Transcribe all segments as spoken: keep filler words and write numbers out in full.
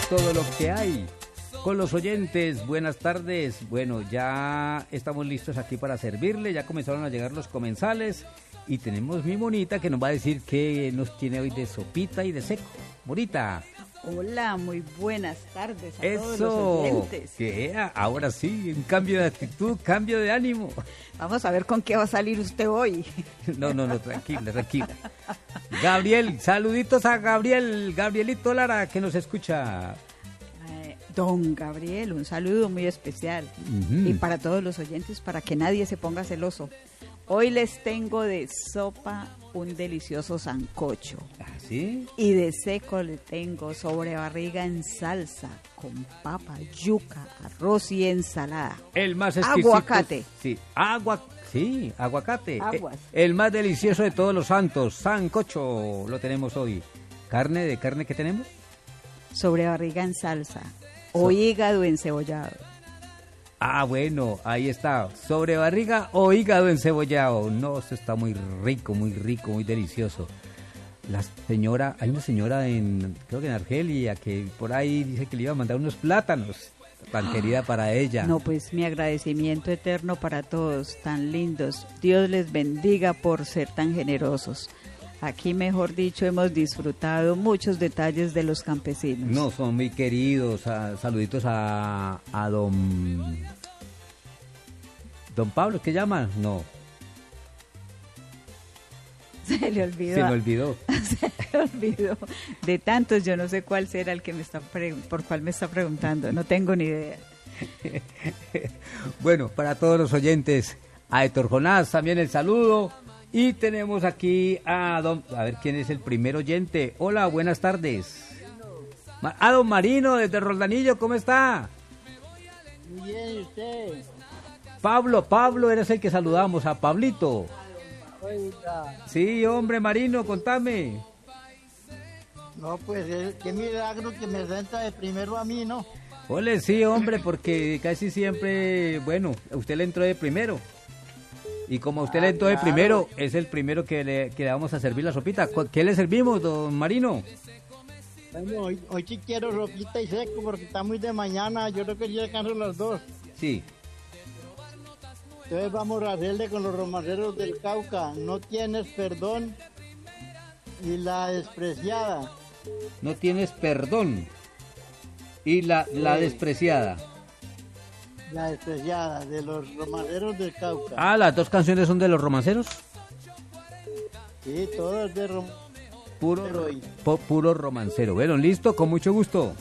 todo lo que hay. Con los oyentes, buenas tardes. Bueno, ya estamos listos aquí para servirle. Ya comenzaron a llegar los comensales. Y tenemos mi Monita que nos va a decir qué nos tiene hoy de sopita y de seco. Monita. Hola, muy buenas tardes a Eso, todos los oyentes. Que ahora sí, un cambio de actitud, cambio de ánimo. Vamos a ver con qué va a salir usted hoy. No, no, no, tranquila, tranquila. Gabriel, saluditos a Gabriel, Gabrielito Lara, que nos escucha. Eh, don Gabriel, un saludo muy especial. Uh-huh. Y para todos los oyentes, para que nadie se ponga celoso. Hoy les tengo de sopa un delicioso sancocho. ¿Ah, sí? Y de seco le tengo sobrebarriga en salsa, con papa, yuca, arroz y ensalada. El más exquisito. Aguacate. Sí, agua, sí, aguacate. Aguas. El más delicioso de todos los santos, sancocho, lo tenemos hoy. ¿Carne? ¿De carne qué tenemos? Sobrebarriga en salsa o so- hígado encebollado. Ah, bueno, ahí está, sobrebarriga o hígado encebollado. No, eso está muy rico, muy rico, muy delicioso. La señora, hay una señora en, creo que en Argelia, que por ahí dice que le iba a mandar unos plátanos, tan querida para ella. No, pues mi agradecimiento eterno para todos, tan lindos. Dios les bendiga por ser tan generosos. Aquí, mejor dicho, hemos disfrutado muchos detalles de los campesinos. No, son muy queridos. A, saluditos a, a don... Don Pablo, ¿qué llama? No. Se le olvidó. Se me olvidó. Se le olvidó. De tantos, yo no sé cuál será el que me está pre- por cuál me está preguntando. No tengo ni idea. Bueno, para todos los oyentes, a Héctor Jonás también el saludo. Y tenemos aquí a don... A ver, ¿quién es el primer oyente? Hola, buenas tardes. A don Marino, desde Roldanillo, ¿cómo está? Muy bien, ¿y usted? Pablo, Pablo, eres el que saludamos, a Pablito. Oiga. Sí, hombre, Marino, contame. No, pues, eh, qué milagro que me renta de primero a mí, ¿no? Ole, sí, hombre, porque casi siempre, bueno, usted le entró de primero. Y como usted ah, le entró de claro. primero, es el primero que le, que le vamos a servir la sopita. ¿Qué le servimos, don Marino? Bueno, hoy, hoy sí quiero sopita y seco porque está muy de mañana. Yo creo que ya alcanzo las dos. Sí. Entonces vamos a hacerle con los romanceros del Cauca. No tienes perdón y la despreciada. No tienes perdón y la, la sí. despreciada. La despreciada, de los romanceros del Cauca. Ah, ¿las dos canciones son de los romanceros? Sí, todas de rom... Puro, po, puro romancero. Bueno, listo, con mucho gusto.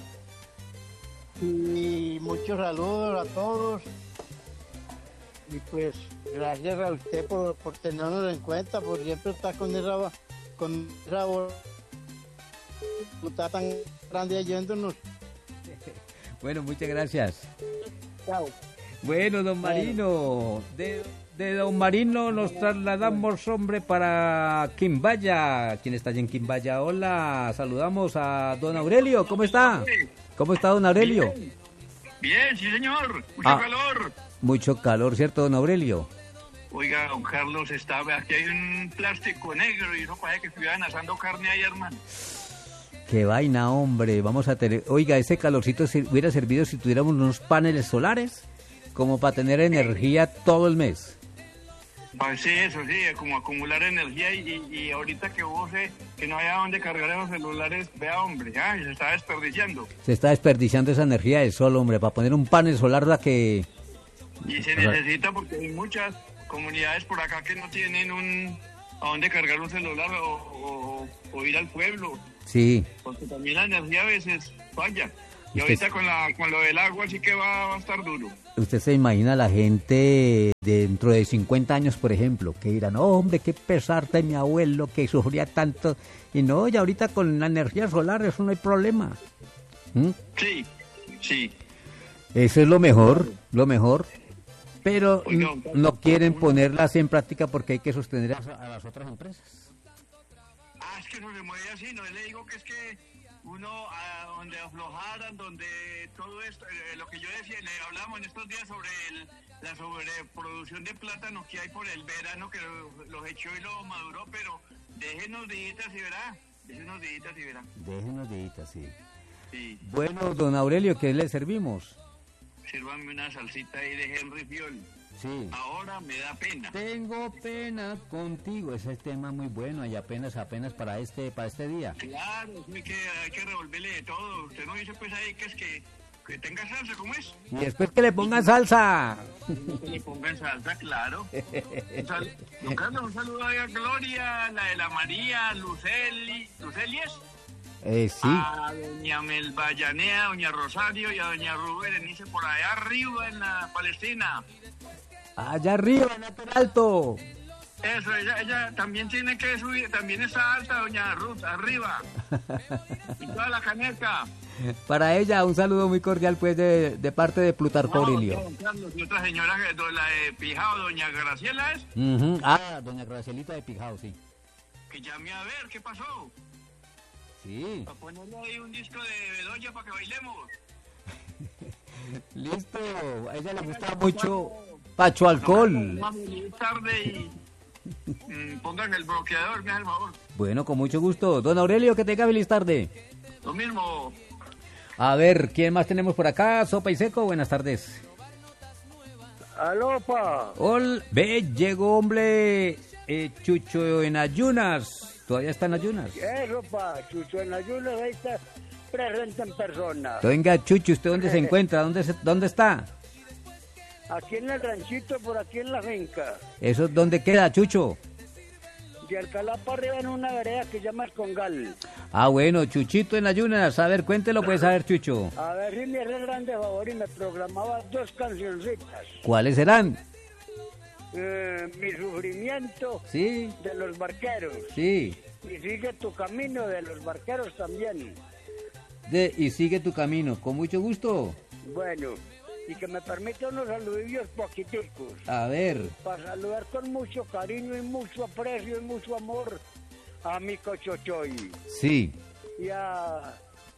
Y muchos saludos a todos. Y pues, gracias a usted por, por tenernos en cuenta, por siempre estar con esa, con esa voluntad tan grande oyéndonos. Bueno, muchas gracias. Chao. Bueno, don Marino, de, de don Marino nos trasladamos, hombre, para Quimbaya. ¿Quién está allí en Quimbaya? Hola, saludamos a don Aurelio. ¿Cómo está? ¿Cómo está, don Aurelio? Bien, Bien sí, señor. Mucho ah, calor. Mucho calor, ¿cierto, don Aurelio? Oiga, don Carlos, está, aquí hay un plástico negro y no parece que estuvieran asando carne ahí, hermano. Qué vaina, hombre. Vamos a tener... Oiga, ese calorcito hubiera servido si tuviéramos unos paneles solares como para tener energía todo el mes. Pues sí, eso sí, como acumular energía y, y ahorita que vos eh, que no haya donde cargar los celulares, vea, hombre, ya, se está desperdiciando. Se está desperdiciando esa energía del sol, hombre, para poner un panel solar la que... Y se necesita porque hay muchas comunidades por acá que no tienen un a dónde cargar un celular o, o, o ir al pueblo. Sí. Porque también la energía a veces falla. Y ahorita con la con lo del agua sí que va, va a estar duro. ¿Usted se imagina la gente dentro de cincuenta años, por ejemplo, que dirán, oh, hombre, qué pesar de mi abuelo que sufría tanto? Y no, ya ahorita con la energía solar eso no hay problema. ¿Mm? Sí, sí. Eso es lo mejor, lo mejor. Pero Oiga, no, no quieren ponerlas en práctica porque hay que sostener a, a las otras empresas. Ah, es que no se mueve así, no le digo que es que uno a donde aflojaran, donde todo esto, eh, lo que yo decía, le hablamos en estos días sobre el, la sobreproducción de plátano que hay por el verano, que los lo echó y lo maduró, pero déjenos días y verá, déjenos días y verá. Déjenos días, sí. Sí. Bueno, don Aurelio, ¿qué le servimos? Sírvame una salsita ahí de Henry Fiol. Sí. Ahora me da pena. Tengo pena contigo. Ese es tema muy bueno y apenas, apenas para este, para este día. Claro, es que hay que revolverle de todo. Usted no dice pues ahí que es que, que tenga salsa, ¿cómo es? Y después que le pongan salsa. Que le pongan salsa, claro. Un sal- Don Carlos, un saludo ahí a Gloria, la de la María, Luceli, ¿Lucelies? Eh, sí. A doña Melvallanea, a doña Rosario y a doña Rubén, Berenice por allá arriba en la Palestina. Allá arriba, en Alto Alto. Eso, ella, ella también tiene que subir, también está alta doña Ruth, arriba. Y toda la caneca. Para ella, un saludo muy cordial, pues, de, de parte de Plutarco Aurelio. No, don Carlos, y otra señora, que- do- la de Pijao, doña Graciela es, Ujú. Ah, doña Gracielita de Pijao, sí. que llame a ver qué pasó. Sí. Para ponerle ahí un disco de Bedoya para que bailemos. Listo. A ella le gusta mucho Pacho Alcohol. Vamos a tarde y mm, pongan el bloqueador, me hace el favor. Bueno, con mucho gusto. Don Aurelio, que tenga feliz tarde. Lo mismo. A ver, ¿quién más tenemos por acá? Sopa y Seco, buenas tardes. Aló, pa. Ol, ve, llegó hombre eh, Chucho en ayunas. ¿Todavía está en ayunas? Eso, pa. Chucho en ayunas, ahí está presente en persona. Venga, Chucho, ¿usted dónde se encuentra? ¿Dónde, se- dónde está? Aquí en el ranchito, por aquí en la finca. ¿Eso dónde queda, Chucho? De Alcalá para arriba en una vereda que se llama El Congal. Ah, bueno, Chuchito en ayunas. A ver, cuéntelo, pues, a ver, Chucho. A ver si me hace el grande favor y me programaba dos cancioncitas. ¿Cuáles serán? Eh, Mi sufrimiento Sí, de los barqueros. sí. Y sigue tu camino de los barqueros también. De, y sigue tu camino. Con mucho gusto. Bueno, y que me permita unos saludillos poquiticos. A ver. Para saludar con mucho cariño y mucho aprecio y mucho amor a mi Cochochoy. Sí, Y a,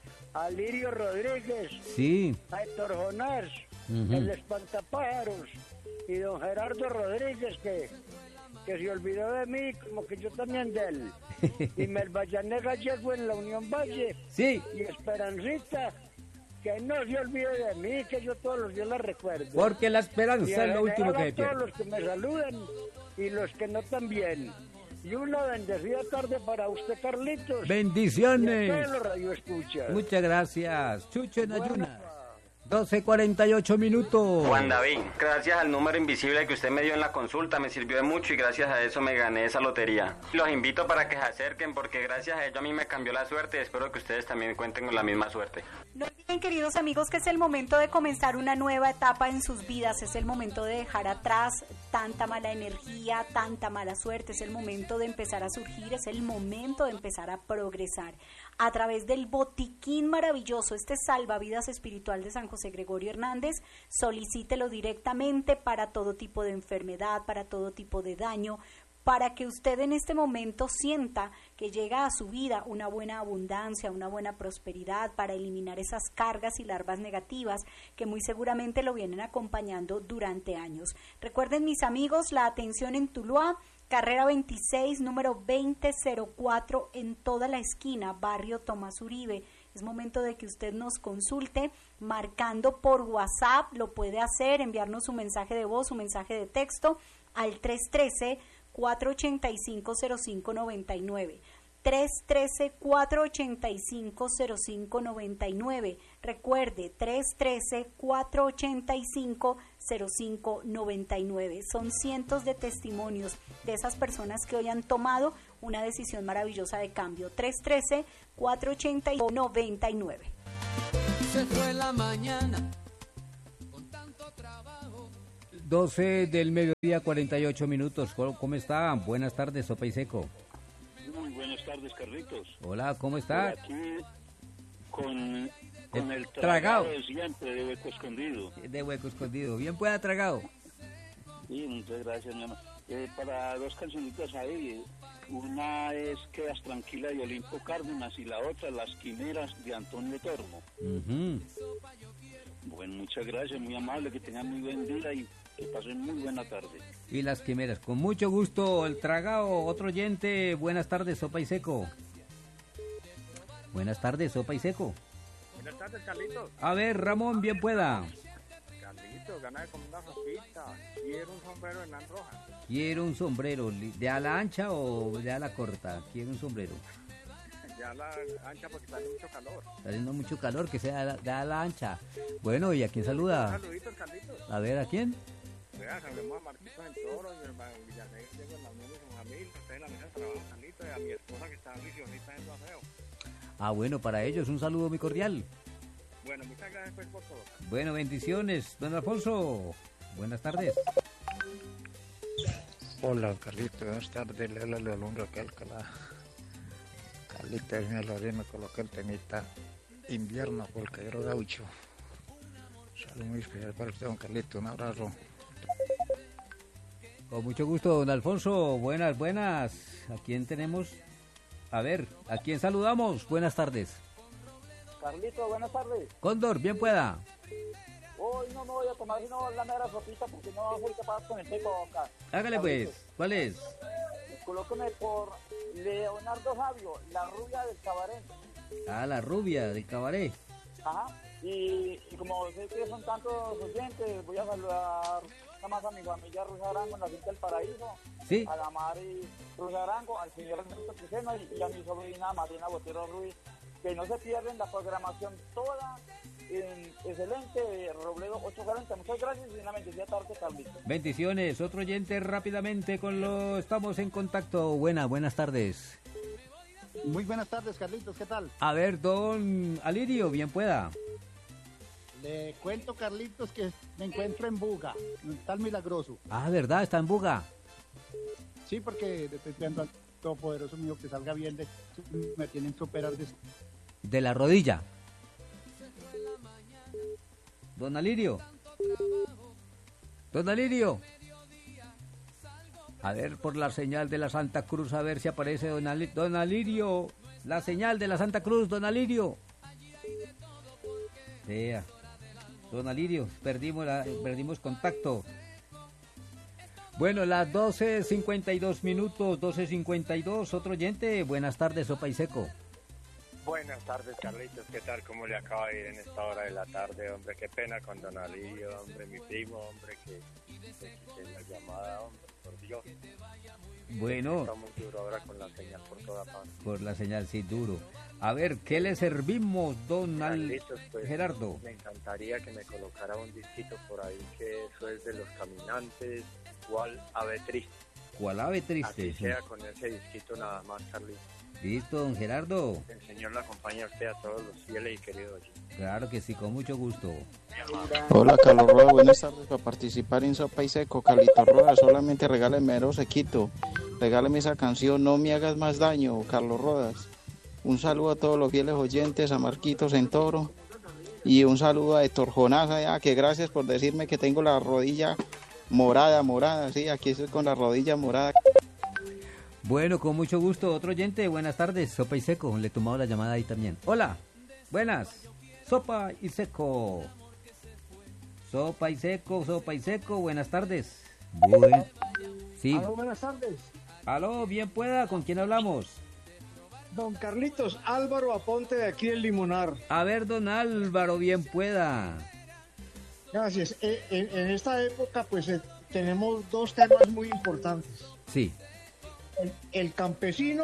a Lirio Rodríguez, sí. a Héctor Jonás, Ujú. el espantapájaros, y don Gerardo Rodríguez, que, que se olvidó de mí, como que yo también de él. Y Melvallané Gallego en la Unión Valle, Sí, y Esperancita, que no se olvide de mí, que yo todos los días la recuerdo. porque la Y esperanza es en lo último que general me a todos pierde. los que me saludan y los que no también. Y una bendecida tarde para usted, Carlitos. Y a Bendiciones. todos los radioescuchas. Muchas gracias. Chucho en Bueno, ayunas. doce cuarenta y ocho minutos. Juan David, gracias al número invisible que usted me dio en la consulta, me sirvió de mucho y gracias a eso me gané esa lotería. Los invito para que se acerquen porque gracias a ello a mí me cambió la suerte y espero que ustedes también cuenten con la misma suerte. No olviden, queridos amigos, que es el momento de comenzar una nueva etapa en sus vidas, es el momento de dejar atrás tanta mala energía, tanta mala suerte, es el momento de empezar a surgir, es el momento de empezar a progresar. A través del botiquín maravilloso, este salvavidas espiritual de San José Gregorio Hernández, solicítelo directamente para todo tipo de enfermedad, para todo tipo de daño, para que usted en este momento sienta que llega a su vida una buena abundancia, una buena prosperidad, para eliminar esas cargas y larvas negativas que muy seguramente lo vienen acompañando durante años. Recuerden, mis amigos, la atención en Tuluá, carrera veintiséis, número veinte cero cuatro, en toda la esquina, barrio Tomás Uribe. Es momento de que usted nos consulte marcando por WhatsApp, lo puede hacer, enviarnos su mensaje de voz, su mensaje de texto al tres uno tres, cuatro ocho cinco, cero cinco nueve nueve. tres uno tres, cuatro ocho cinco, cero cinco nueve nueve. Recuerde, tres uno tres, cuatro ocho cinco, cero cinco nueve nueve. Son cientos de testimonios de esas personas que hoy han tomado una decisión maravillosa de cambio. tres uno tres, cuatro ocho cinco, nueve nueve. Se fue la mañana. doce del mediodía, cuarenta y ocho minutos. ¿Cómo, cómo está? Buenas tardes, Sopa y Seco. Muy buenas tardes, Carlitos. Hola, ¿cómo está? Por aquí con, con el Tragado. tragado de siempre de hueco escondido. De hueco escondido. Bien pueda tragado. Sí, muchas gracias, mi amor. Eh, para dos cancioncitas ahí, una es Quedas Tranquila de Olimpo Cárdenas y la otra Las Quimeras de Antonio Tormo. Ujú. Bueno, muchas gracias, muy amable, que tengan muy buen día y que pasen muy buena tarde. Y las quimeras. Con mucho gusto, el tragado. Otro oyente. Buenas tardes, Sopa y Seco. Buenas tardes, Sopa y Seco. Buenas tardes, Carlitos. A ver, Ramón, bien pueda. Carlitos, gana de comer una sopita. Quiero un sombrero de nan roja. Quiero un sombrero, ¿de ala ancha o de ala corta? Quiero un sombrero. Ya la ancha porque está haciendo mucho calor. Está haciendo mucho calor, que sea de ala- de ala ancha. Bueno, ¿y a quién saluda? Saluditos, Carlitos. A ver, ¿a quién? Vea, saludemos a Marquitos en Toro, y el Villanegro, Diego en la Unión de su familia, usted en la mesa de trabajo, Carlitos, y a mi esposa que está juiciosita en lo aseo. Ah, bueno, para ellos un saludo muy cordial. Bueno, muchas gracias pues por todo. Bueno, bendiciones, don Alfonso. Buenas tardes. Hola, Carlitos, buenas tardes. Le habla el alumno que Alcalá. Carlitos, me lo me coloqué el temita invierno por el Cairo Gaucho. Saludo muy especial para usted, don Carlitos. Un abrazo. Con mucho gusto, don Alfonso. Buenas, buenas. ¿A quién tenemos? A ver, ¿a quién saludamos? Buenas tardes. Carlito, buenas tardes. Cóndor, bien pueda. Hoy no me voy a tomar sino la mera sopita porque no soy capaz con el seco acá. Hágale pues. ¿Cuál es? Colóqueme por Leonardo Fabio, la rubia del cabaret. Ah, la rubia del cabaret. Ajá. Y, y como sé que son tantos oyentes, voy a saludar nada más a mi familia Ruiz Arango en la Finca del Paraíso. Sí. A la Mari Ruiz Arango, al señor Ernesto Quijeno y, y a mi sobrina Marina Botero Ruiz. Que no se pierden la programación toda en excelente Robledo ocho cuarenta. Muchas gracias y una bendecida tarde, Carlitos. Bendiciones. Otro oyente rápidamente con lo... Estamos en contacto. Buenas, buenas tardes. Muy buenas tardes, Carlitos, ¿qué tal? A ver, don Alirio, bien pueda. Le cuento, Carlitos, que me encuentro en Buga, en tal Milagroso. Ah, ¿verdad? Está en Buga. Sí, porque le estoy pidiendo al Todopoderoso mío que salga bien, de, me tienen que operar de... De la rodilla. Don Alirio. Don Alirio. A ver, por la señal de la Santa Cruz, a ver si aparece don, Ali- don Alirio. La señal de la Santa Cruz, don Alirio. Vea. Don Alirio, perdimos, la, perdimos contacto. Bueno, las doce cincuenta y dos minutos, doce cincuenta y dos. Otro oyente, buenas tardes, Sopa y Seco. Buenas tardes, Carlitos, ¿qué tal? ¿Cómo le acaba de ir en esta hora de la tarde, hombre? Qué pena con Don Alirio, hombre, mi primo, hombre, que, que, que la llamada, hombre, por Dios. Bueno. Está muy duro ahora con la señal por toda parte. Por la señal, sí, duro. A ver, ¿qué le servimos, don Al- Carlitos, pues, Gerardo? Me encantaría que me colocara un disquito por ahí, que eso es de Los Caminantes, ¿cuál ave triste? ¿Cuál ave triste? Así sea con ese disquito nada más, Carlitos. Listo, don Gerardo. El Señor le acompaña a usted, a todos los fieles y queridos oyentes. Claro que sí, con mucho gusto. Hola, Carlos Roa, buenas tardes. Para participar en Sopa y Seco, Carlito Roa, solamente regáleme mero sequito. Regáleme esa canción, No me hagas más daño, Carlos Rodas. Un saludo a todos los fieles oyentes, a Marquitos en Toro. Y un saludo a Héctor Jonás, allá, que gracias por decirme que tengo la rodilla morada, morada. Sí, aquí estoy con la rodilla morada. Bueno, con mucho gusto. Otro oyente, buenas tardes, Sopa y Seco. Le he tomado la llamada ahí también. Hola, buenas, Sopa y Seco. Sopa y Seco, Sopa y Seco, buenas tardes. Buen... Sí. Aló, buenas tardes. Aló, bien pueda, ¿con quién hablamos? Don Carlitos, Álvaro Aponte de aquí del Limonar. A ver, don Álvaro, bien pueda. Gracias. Eh, En, en esta época, pues, eh, tenemos dos temas muy importantes. Sí. El, el campesino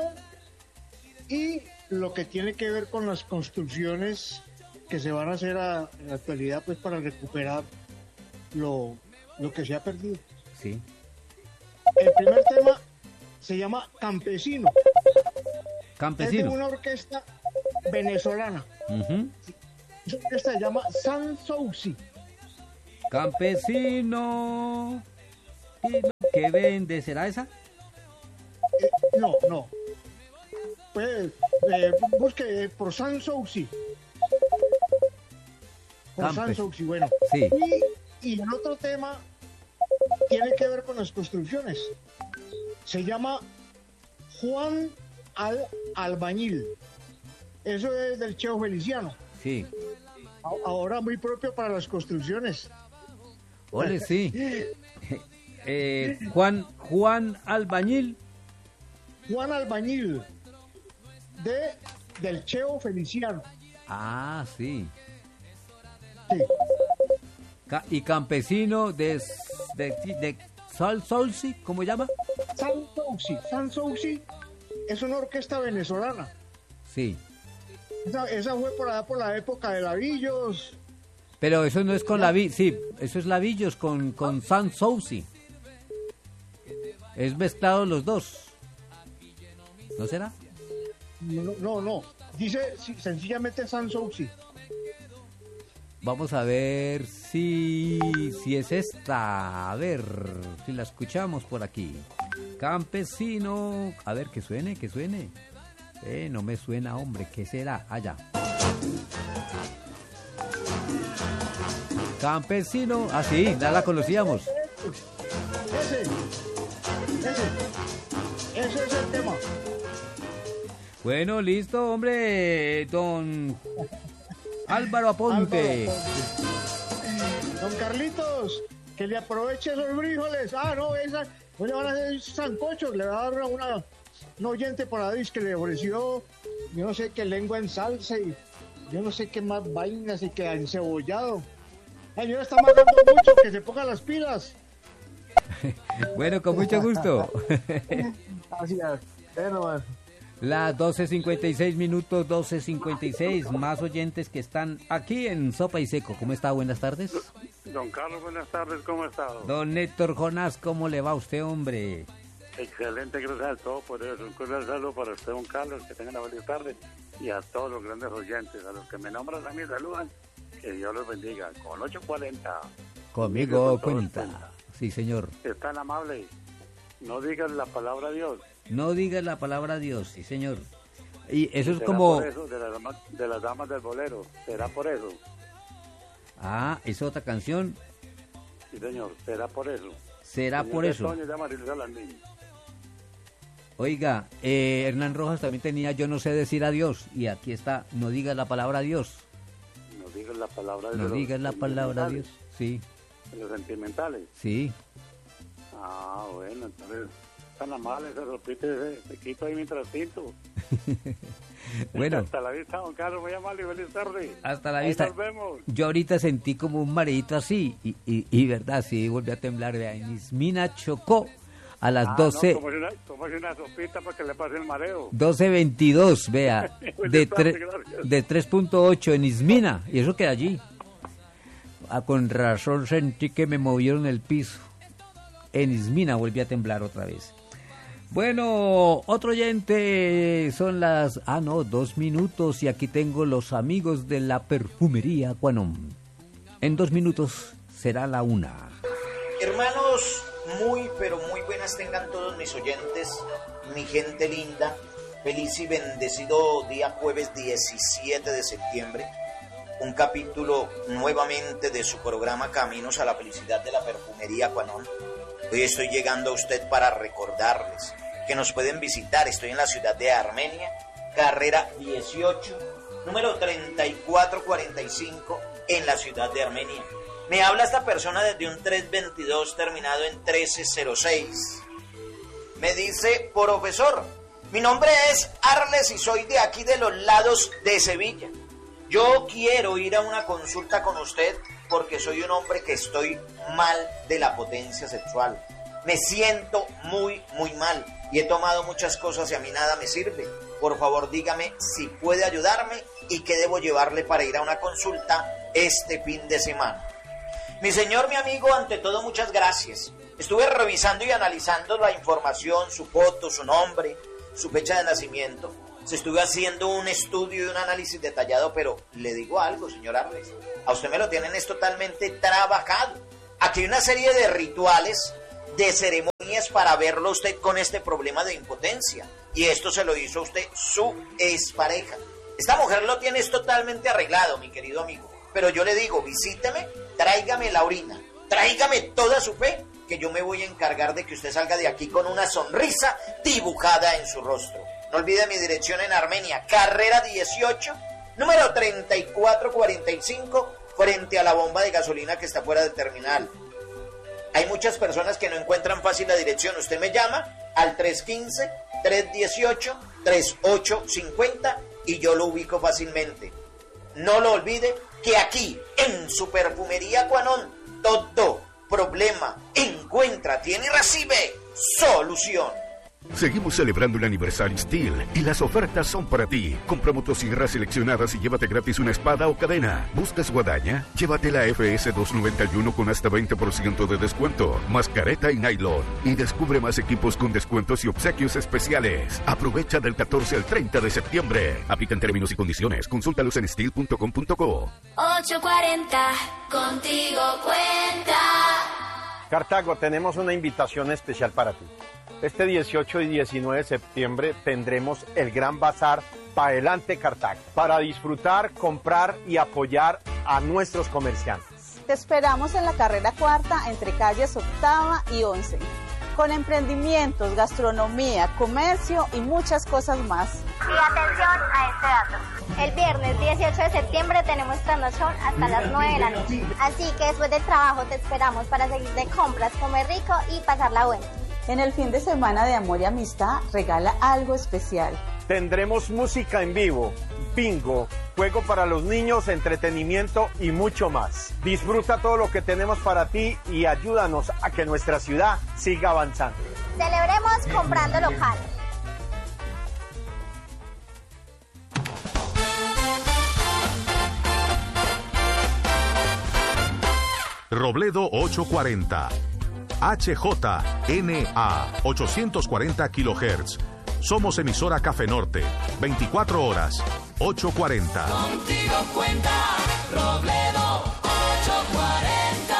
y lo que tiene que ver con las construcciones que se van a hacer a, en la actualidad, pues, para recuperar lo, lo que se ha perdido. Sí. El primer tema se llama Campesino. Campesino. Es de una orquesta venezolana. Uh-huh. Esa orquesta se llama San Souci. Campesino. ¿Y lo que vende? ¿Será esa? Eh, no, no. Pues, eh, busque por San Souci. Por Campes. San Souci, bueno. Sí. Y, y el otro tema tiene que ver con las construcciones. Se llama Juan Al Albañil. Eso es del Cheo Feliciano. Sí. A- ahora muy propio para las construcciones. Ole, sí. Eh, Juan, Juan Albañil. Juan Albañil de del Cheo Feliciano. Ah, sí. Sí. Ca- y campesino de, de, de Sal Souci, ¿cómo llama? San Souci. San Souci es una orquesta venezolana. Sí. Esa, esa fue por allá por la época de Lavillos. Pero eso no es con Lavillos, sí, eso es Lavillos con, con San Souci. Es mezclado los dos. ¿No será? No, no, no. Dice sí, sencillamente San Souci. Vamos a ver si, si es esta. A ver si la escuchamos por aquí. Campesino. A ver, que suene, que suene. Eh, no me suena, hombre. ¿Qué será? Allá. Campesino. Ah, sí, ya la conocíamos. Ese. Ese. Ese es el tema. Bueno, listo, hombre. Don Álvaro Aponte. Álvaro Aponte. Don Carlitos, que le aproveche esos frijoles. Ah, no, esa. No le van a hacer sancocho. Le va a dar una, una oyente por ahí que le ofreció, yo no sé qué lengua en salsa y yo no sé qué más vainas y que encebollado. La señora está mandando mucho, que se ponga las pilas. Bueno, con mucho gusto. Gracias. Bueno, Las doce cincuenta y seis minutos, doce cincuenta y seis. Más oyentes que están aquí en Sopa y Seco. ¿Cómo está? Buenas tardes. Don Carlos, buenas tardes, ¿cómo ha estado? Don Héctor Jonás, ¿cómo le va a usted, hombre? Excelente, gracias a todos por eso. Un cordial saludo para usted, don Carlos, que tengan una buena tarde. Y a todos los grandes oyentes, a los que me nombran a mí, saludan. Que Dios los bendiga. Con ocho cuarenta. Conmigo cuenta. Sí, señor. Es tan amable. No digas la palabra Dios. No digas la palabra Dios, sí, señor. Y eso es Será como... por eso, de, las damas, de las damas del bolero. Será por eso. Ah, es otra canción. Sí, señor. Será por eso. Será Señor por eso. Toño de Marilisa Landín. Oiga, eh, Hernán Rojas también tenía Yo no sé decir adiós. Y aquí está, no digas la palabra Dios. No digas la palabra de No los digas la palabra sentimentales. Dios. Sí, De los sentimentales. sí. Ah, bueno, entonces, tan amable, se repite, se, se quito ahí mientras tinto. Bueno. Hasta la vista, don Carlos, muy amable y feliz tarde. Hasta la Ahí vista. nos vemos. Yo ahorita sentí como un mareito así. Y, y, y verdad, sí, volví a temblar. Vea, en Ismina chocó a las Ah, doce. No, tómase una, tómase una sopita para que le pase el mareo. doce veintidós, vea, Buenas de, tardes, tre- gracias. de tres punto ocho en Ismina, y eso queda allí. Ah, con razón sentí que me movieron el piso. En Ismina volví a temblar otra vez. Bueno, otro oyente, son las, ah no, dos minutos, y aquí tengo los amigos de la perfumería Quanon. En dos minutos será la una. Hermanos, muy pero muy buenas tengan todos mis oyentes, mi gente linda. Feliz y bendecido día jueves diecisiete de septiembre. Un capítulo nuevamente de su programa Caminos a la Felicidad de la Perfumería Quanon. Hoy estoy llegando a usted para recordarles que nos pueden visitar. Estoy en la ciudad de Armenia, carrera dieciocho, número treinta y cuatro cuarenta y cinco, en la ciudad de Armenia. Me habla esta persona desde un tres veintidós terminado en trece cero seis. Me dice, profesor, mi nombre es Arles y soy de aquí de los lados de Sevilla. Yo quiero ir a una consulta con usted porque soy un hombre que estoy mal de la potencia sexual. Me siento muy, muy mal y he tomado muchas cosas y a mí nada me sirve. Por favor, dígame si puede ayudarme y qué debo llevarle para ir a una consulta este fin de semana. Mi señor, mi amigo, ante todo, muchas gracias. Estuve revisando y analizando la información, su foto, su nombre, su fecha de nacimiento. Se estuve haciendo un estudio y un análisis detallado, pero le digo algo, señor Arles. A usted me lo tienen es totalmente trabajado. Aquí hay una serie de rituales, de ceremonias para verlo usted con este problema de impotencia. Y esto se lo hizo a usted su expareja. Esta mujer lo tiene es totalmente arreglado, mi querido amigo. Pero yo le digo, visíteme, tráigame la orina, tráigame toda su fe, que yo me voy a encargar de que usted salga de aquí con una sonrisa dibujada en su rostro. No olvide mi dirección en Armenia, carrera dieciocho, número treinta y cuatro cuarenta y cinco, frente a la bomba de gasolina que está fuera del terminal. Hay muchas personas que no encuentran fácil la dirección. Usted me llama al tres uno cinco, tres uno ocho, tres ocho cinco cero y yo lo ubico fácilmente. No lo olvide, que aquí en su perfumería Cuanón todo problema encuentra, tiene y recibe solución. Seguimos celebrando el aniversario Steel y las ofertas son para ti. Compra motosierras seleccionadas y llévate gratis una espada o cadena. ¿Buscas guadaña? Llévate la F S doscientos noventa y uno con hasta veinte por ciento de descuento, más careta y nylon. Y descubre más equipos con descuentos y obsequios especiales. Aprovecha del catorce al treinta de septiembre. Aplican términos y condiciones. Consúltalos en steel punto com punto co. ocho cuarenta, contigo cuenta. Cartago, tenemos una invitación especial para ti. Este dieciocho y diecinueve de septiembre tendremos el Gran Bazar Pa' Adelante Cartago para disfrutar, comprar y apoyar a nuestros comerciantes. Te esperamos en la carrera cuarta entre calles octava y once, con emprendimientos, gastronomía, comercio y muchas cosas más. Y atención a este dato. El viernes dieciocho de septiembre tenemos trasnochón hasta las nueve de la noche. Así que después del trabajo te esperamos para seguir de compras, comer rico y pasarla buena. En el fin de semana de amor y amistad, regala algo especial. Tendremos música en vivo, bingo, juego para los niños, entretenimiento y mucho más. Disfruta todo lo que tenemos para ti y ayúdanos a que nuestra ciudad siga avanzando. Celebremos comprando local. Robledo ochocientos cuarenta. H J N A ochocientos cuarenta kilohertz. Somos emisora Café Norte, veinticuatro horas, ochocientos cuarenta. Contigo cuenta, Robledo ochocientos cuarenta.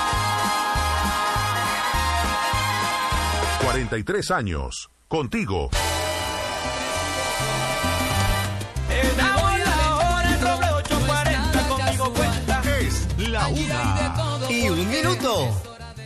cuarenta y tres años, contigo. Es la hora, el Robledo ochocientos cuarenta, contigo cuenta. Es la una y un minuto.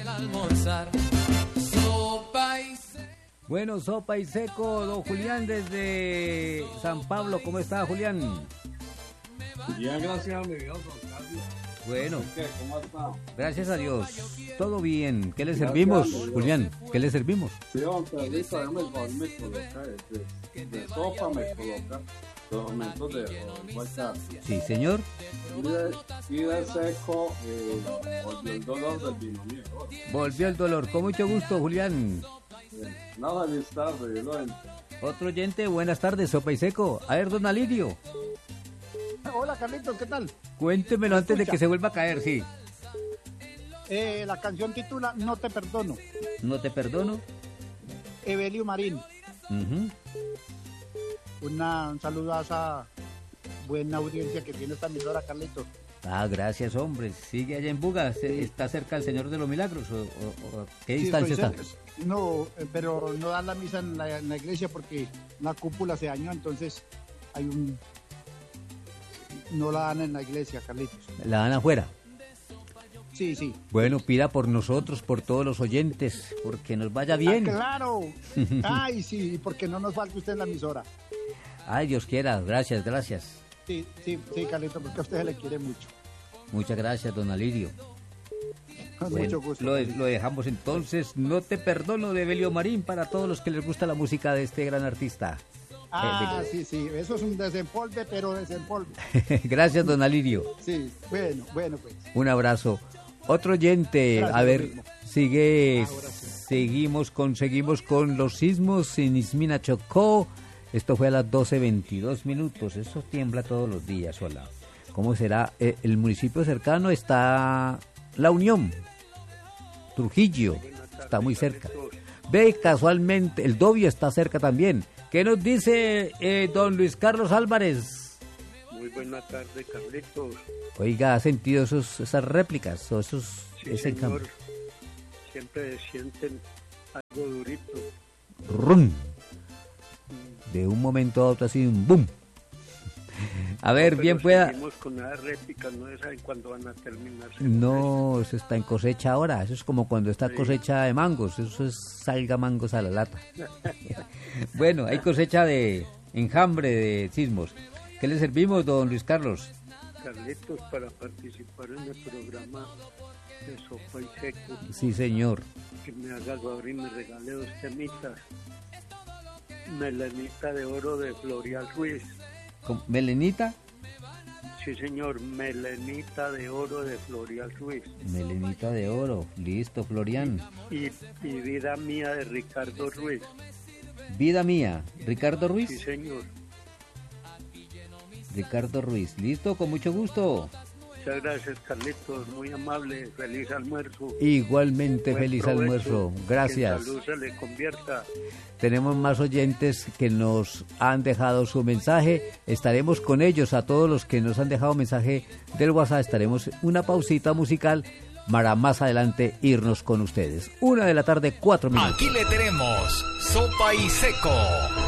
Bueno, sopa y seco, don Julián desde San Pablo. ¿Cómo está, Julián? Bien, gracias a mi Dios, don Carlos. Bueno, ¿Qué? ¿Cómo está? gracias a Dios. Todo bien. ¿Qué le servimos, Julián? ¿Qué le servimos? Sí, don Carlos, déjame el favor, me coloca de, de sopa, me coloca los aumentos de WhatsApp. Sí, señor. Y de, y de seco, eh, volvió el dolor del vino mío. Volvió el dolor. Con mucho gusto, Julián. Eh, Nada, feliz tarde, lo ent- Otro oyente, buenas tardes, sopa y seco. A ver, don Alirio, Hola, Carlitos, ¿qué tal? cuéntemelo antes de que se vuelva a caer, sí. Eh, la canción titula No te perdono, No te perdono. Evelio Marín. Ujú. Una, un saludo a esa buena audiencia que tiene esta emisora, Carlitos. Ah, gracias, hombre. Sigue allá en Buga. Se- ¿Está cerca el Señor de los Milagros? ¿O, o- o qué Sí, distancia estoy está? cerca. No, eh, pero no dan la misa en la, en la iglesia porque la cúpula se dañó, entonces hay un... No la dan en la iglesia, Carlitos. La dan afuera. Sí, sí. Bueno, pida por nosotros, por todos los oyentes, porque nos vaya bien. Ah, claro. Ay, sí, porque no nos falte usted en la emisora. Ay, Dios quiera. Gracias, gracias. Sí, sí, sí, Carlitos, porque a usted se le quiere mucho. Muchas gracias, don Alirio. Con Bueno, mucho gusto. Lo, Carlitos. lo dejamos entonces. No te perdono de Evelio Marín para todos los que les gusta la música de este gran artista. Ah, sí, sí, eso es un desempolve, pero desempolve. Gracias, don Alirio. Sí, bueno, bueno, pues. Un abrazo. Otro oyente, Gracias, a lo ver, mismo. sigue, seguimos con, seguimos con los sismos en Ismina Chocó. Esto fue a las doce veintidós minutos. Eso tiembla todos los días, hola. ¿Cómo será? Eh, el municipio cercano está La Unión, Trujillo, está muy cerca. Ve, casualmente, el Dobio está cerca también. ¿Qué nos dice eh, don Luis Carlos Álvarez? Muy buena tarde, Carlitos. Oiga, ¿ha sentido esos, esas réplicas o esos, Sí, ese señor. cambio? Siempre sienten algo durito. ¡Rum! De un momento a otro así, un boom. A ver, Pero bien pueda... Seguimos con las réplicas, no saben cuándo van a terminar. No, eso está en cosecha ahora. Eso es como cuando está cosecha de mangos. Eso es salga mangos a la lata. Bueno, hay cosecha de enjambre de sismos. ¿Qué le servimos, don Luis Carlos? Carlitos, para participar en el programa de Sopa y Seco, Sí, señor. que me haga el favor y me regale dos temitas. Melanita de oro de Florial Ruiz. ¿Con Melenita? Sí, señor, Melenita de Oro de Florial Ruiz. Melenita de Oro, listo, Florian. Y, y Vida Mía de Ricardo Ruiz. Vida Mía, Ricardo Ruiz. Sí, señor. Ricardo Ruiz, listo, con mucho gusto. Muchas gracias, Carlitos, muy amable, feliz almuerzo. Igualmente, Buen feliz provecho, almuerzo, gracias. Que salud se le convierta. Tenemos más oyentes que nos han dejado su mensaje, estaremos con ellos, a todos los que nos han dejado mensaje del WhatsApp, estaremos una pausita musical para más adelante irnos con ustedes. Una de la tarde, cuatro minutos. Aquí le tenemos Sopa y Seco.